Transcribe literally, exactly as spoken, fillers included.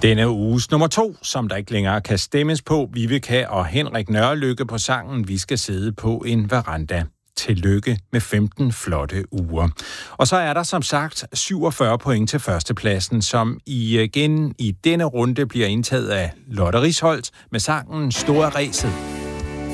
Denne uges nummer to, som der ikke længere kan stemmes på, Viveka og Henrik Nørrelykke på sangen Vi skal sidde på en veranda. Tillykke med femten flotte uger. Og så er der som sagt syvogfyrre point til førstepladsen, som igen i denne runde bliver indtaget af Lotte Risholdt med sangen Store Ræset.